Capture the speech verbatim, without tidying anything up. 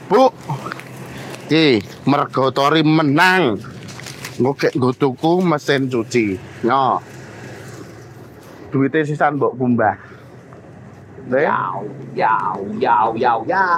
Bu, iki mergo Tori menang. Nggo nggo tuku mesin cuci. Yo. Duitnya sisan mbok kumbah. Yau, yau, yau, yau, yau.